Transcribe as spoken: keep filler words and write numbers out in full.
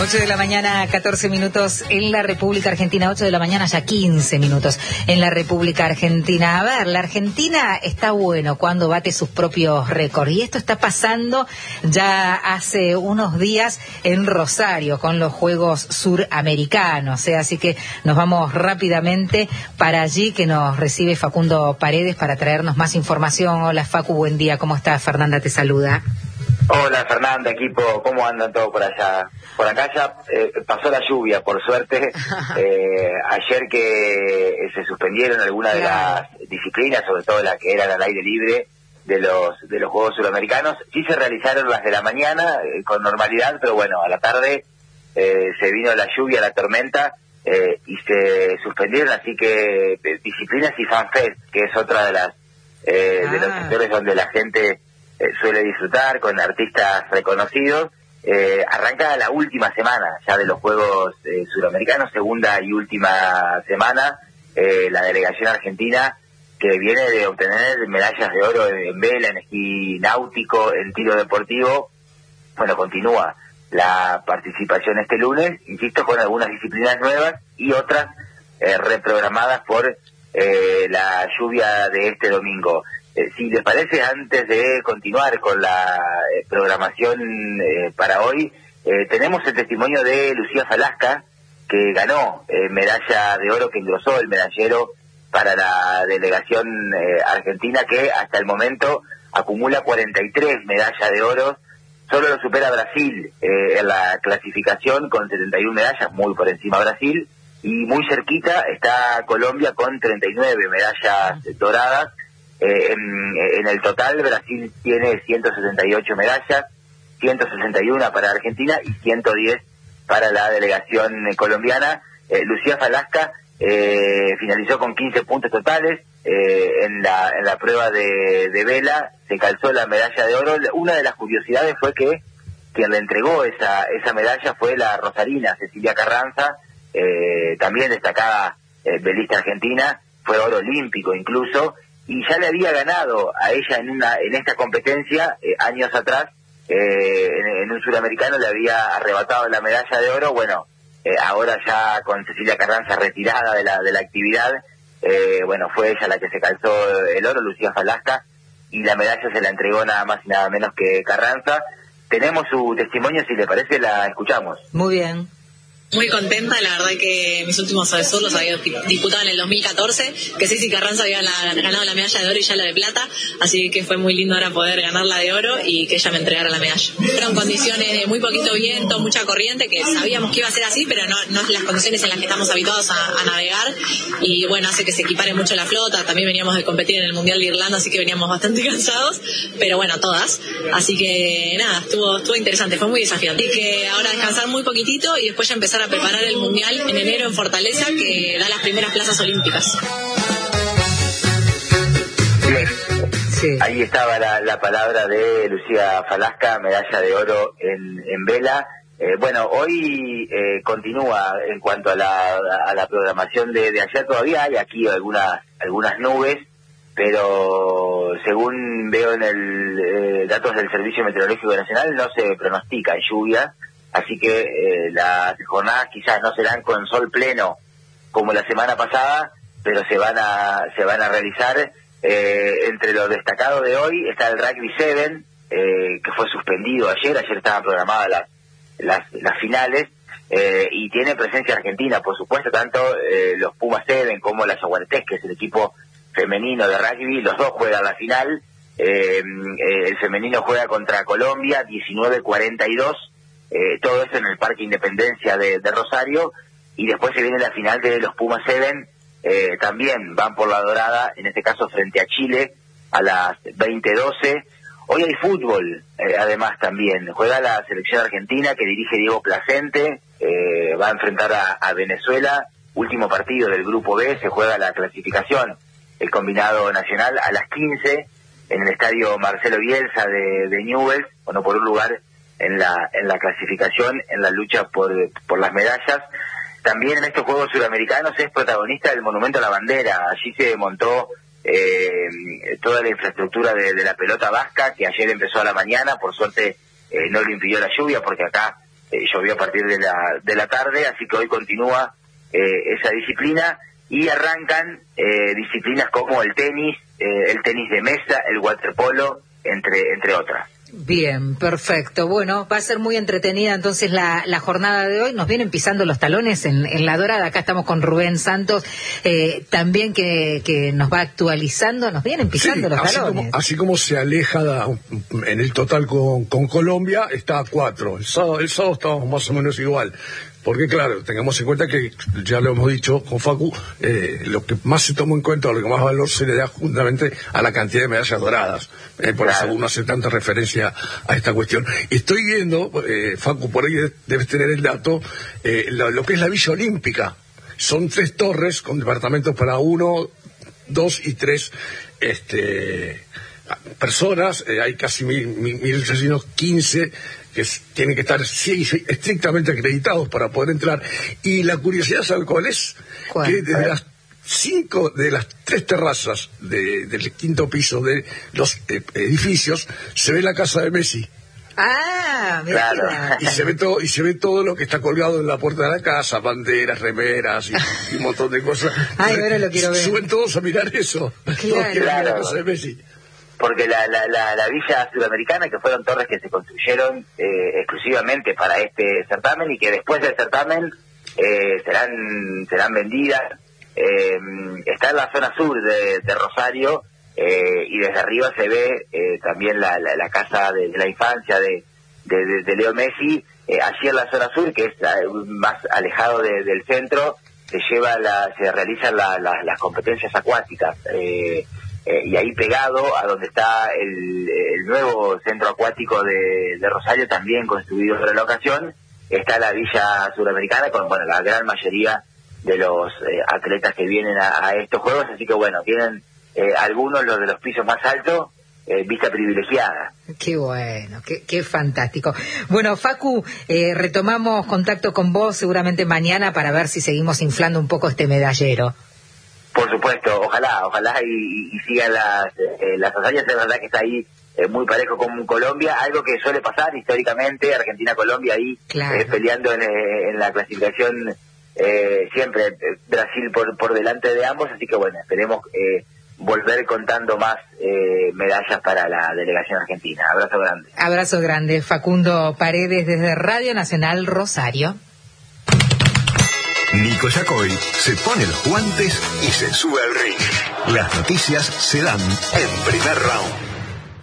ocho de la mañana, catorce minutos en la República Argentina. ocho de la mañana, ya quince minutos en la República Argentina. A ver, la Argentina está bueno cuando bate sus propios récords. Y esto está pasando ya hace unos días en Rosario con los Juegos Suramericanos. ¿eh? Así que nos vamos rápidamente para allí, que nos recibe Facundo Paredes para traernos más información. Hola Facu, buen día. ¿Cómo estás? Fernanda te saluda. Hola Fernanda, equipo, ¿cómo andan todos por allá? Por acá ya eh, pasó la lluvia, por suerte. Eh, ayer que eh, se suspendieron algunas de las disciplinas, sobre todo las que eran al aire libre de los de los Juegos Suramericanos, sí se realizaron las de la mañana eh, con normalidad, pero bueno, a la tarde eh, se vino la lluvia, la tormenta, eh, y se suspendieron, así que eh, disciplinas y FanFest, que es otra de las eh, ah. de los sectores donde la gente Eh, suele disfrutar con artistas reconocidos. Eh, arranca la última semana ya de los Juegos eh, Suramericanos, segunda y última semana. Eh, la delegación argentina, que viene de obtener medallas de oro en, en vela, en esquí náutico, en tiro deportivo, bueno, continúa la participación este lunes, insisto, con algunas disciplinas nuevas y otras eh, reprogramadas por eh, la lluvia de este domingo. Eh, si les parece, antes de continuar con la eh, programación eh, para hoy, eh, tenemos el testimonio de Lucía Falasca, que ganó eh, medalla de oro, que engrosó el medallero para la delegación eh, argentina, que hasta el momento acumula cuarenta y tres medallas de oro. Solo lo supera Brasil eh, en la clasificación con setenta y una medallas, muy por encima Brasil, y muy cerquita está Colombia con treinta y nueve medallas doradas. Eh, en, en el total, Brasil tiene ciento sesenta y ocho medallas, ciento sesenta y una para Argentina y ciento diez para la delegación eh, colombiana. Eh, Lucía Falasca eh, finalizó con quince puntos totales eh, en la en la prueba de, de vela, se calzó la medalla de oro. Una de las curiosidades fue que quien le entregó esa esa medalla fue la rosarina Cecilia Carranza, eh, también destacada eh, velista argentina, fue oro olímpico incluso, y ya le había ganado a ella en una en esta competencia eh, años atrás, eh, en, en un suramericano le había arrebatado la medalla de oro. Bueno, eh, ahora ya con Cecilia Carranza retirada de la de la actividad, eh, bueno, fue ella la que se calzó el oro, Lucía Falasca, y la medalla se la entregó nada más y nada menos que Carranza. Tenemos su testimonio, si le parece la escuchamos. Muy bien. Muy contenta, la verdad que mis últimos Sur los había disputado en el dos mil catorce, que Ceci Carranza había la, ganado la medalla de oro y ya la de plata, así que fue muy lindo ahora poder ganar la de oro y que ella me entregara la medalla. Fueron condiciones de muy poquito viento, mucha corriente, que sabíamos que iba a ser así, pero no, no es las condiciones en las que estamos habituados a, a navegar, y bueno, hace que se equipare mucho la flota. También veníamos de competir en el Mundial de Irlanda, así que veníamos bastante cansados, pero bueno, todas, así que nada, estuvo, estuvo interesante, fue muy desafiante. Así que ahora descansar muy poquitito y después ya empezar a preparar el Mundial en enero en Fortaleza, que da las primeras plazas olímpicas. Bien, sí. Ahí estaba la, la palabra de Lucía Falasca, medalla de oro en, en vela. Eh, bueno, hoy eh, continúa en cuanto a la, a la programación de, de ayer. Todavía hay aquí algunas algunas nubes, pero según veo en el eh, datos del Servicio Meteorológico Nacional no se pronostica lluvia. Así que eh, las jornadas quizás no serán con sol pleno como la semana pasada, pero se van a se van a realizar. Eh, entre lo destacado de hoy está el Rugby siete, eh, que fue suspendido ayer. Ayer estaban programadas las las, las finales, eh, y tiene presencia argentina, por supuesto, tanto eh, los Pumas siete como la Yaguaretés, que es el equipo femenino de rugby. Los dos juegan la final. Eh, eh, el femenino juega contra Colombia, diecinueve cuarenta y dos. Eh, todo eso en el Parque Independencia de, de Rosario, y después se viene la final de los Pumas siete, eh, también van por la dorada, en este caso frente a Chile, a las veinte doce. Hoy hay fútbol, eh, además también, juega la selección argentina que dirige Diego Placente, eh, va a enfrentar a, a Venezuela, último partido del Grupo B, se juega la clasificación, el combinado nacional, a las quince, en el estadio Marcelo Bielsa de, de Newell's, bueno, por un lugar en la en la clasificación, en la lucha por por las medallas. También en estos Juegos Suramericanos es protagonista del Monumento a la Bandera. Allí se montó eh, toda la infraestructura de, de la pelota vasca, que ayer empezó a la mañana. Por suerte eh, no lo impidió la lluvia, porque acá eh, llovió a partir de la, de la tarde, así que hoy continúa eh, esa disciplina y arrancan eh, disciplinas como el tenis, eh, el tenis de mesa, el waterpolo, entre, entre otras. Bien, perfecto. Bueno, va a ser muy entretenida entonces la, la jornada de hoy. Nos vienen pisando los talones en, en La Dorada. Acá estamos con Rubén Santos, eh, también que, que nos va actualizando. Nos vienen pisando sí, los así talones. Como, así como se aleja da, en el total con, con Colombia, está a cuatro. El sábado, el sábado estábamos más o menos igual. Porque claro, tengamos en cuenta que, ya lo hemos dicho con Facu, eh, lo que más se toma en cuenta, o lo que más valor se le da justamente a la cantidad de medallas doradas. Eh, por claro. eso uno hace tanta referencia a esta cuestión. Estoy viendo, eh, Facu, por ahí debes tener el dato, eh, lo, lo que es la Villa Olímpica. Son tres torres con departamentos para uno, dos y tres este, personas. Eh, hay casi mil, mil, mil trescientos quince que es, tienen que estar sí, estrictamente acreditados para poder entrar. Y la curiosidad, ¿sabe cuál es? ¿Cuál? Que desde las cinco de las tres terrazas de, del quinto piso de los eh, edificios se ve la casa de Messi. Ah, mira. Claro. Y se ve todo, y se ve todo lo que está colgado en la puerta de la casa, banderas, remeras y, y un montón de cosas. Ay, ahora lo quiero ver. Suben todos a mirar eso. Claro. Todos quieren Claro. ver la casa de Messi. Porque la, la, la, la Villa Sudamericana, que fueron torres que se construyeron eh, exclusivamente para este certamen y que después del certamen eh, serán serán vendidas, eh, está en la zona sur de, de Rosario, eh, y desde arriba se ve eh, también la, la, la casa de, de la infancia de, de, de, de Leo Messi. Eh, allí en la zona sur, que es eh, más alejado de, del centro, se lleva la, se realizan la, la, las competencias acuáticas. Eh, Eh, y ahí pegado a donde está el, el nuevo centro acuático de, de Rosario, también construido para la ocasión, está la Villa Suramericana con, bueno, la gran mayoría de los eh, atletas que vienen a, a estos juegos, así que bueno, tienen eh, algunos, los de los pisos más altos, eh, vista privilegiada. Qué bueno, qué, qué fantástico. Bueno, Facu, eh, retomamos contacto con vos seguramente mañana para ver si seguimos inflando un poco este medallero. Por supuesto, ojalá, ojalá y, y sigan las, eh, las hazañas. Es verdad que está ahí eh, muy parejo con Colombia, algo que suele pasar históricamente, Argentina-Colombia ahí claro. eh, peleando en, eh, en la clasificación, eh, siempre eh, Brasil por, por delante de ambos, así que bueno, esperemos eh, volver contando más eh, medallas para la delegación argentina. Abrazo grande. Abrazo grande, Facundo Paredes desde Radio Nacional Rosario. Nico Yacoy se pone los guantes y se sube al ring. Las noticias se dan en Primer Round.